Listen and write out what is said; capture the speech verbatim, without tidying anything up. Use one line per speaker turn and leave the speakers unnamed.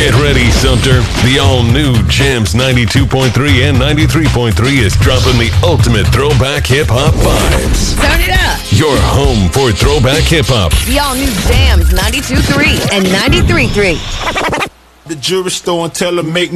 Get ready, Sumter. The all-new Jams ninety-two point three and ninety-three point three is dropping the ultimate throwback hip-hop vibes.
Turn it up.
Your home for throwback hip-hop.
The all-new Jams ninety-two point three and ninety-three point three.
The jewelry store and tell her make